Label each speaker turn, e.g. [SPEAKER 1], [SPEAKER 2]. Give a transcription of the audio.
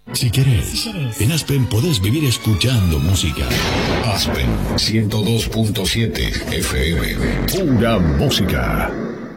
[SPEAKER 1] Si querés, en Aspen podés vivir escuchando música. Aspen 102.7 FM. Pura música.